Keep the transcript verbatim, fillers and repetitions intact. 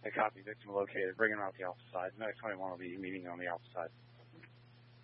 A copy, victim located. Bring him out the alpha side. Medic twenty-one will be meeting on the alpha side.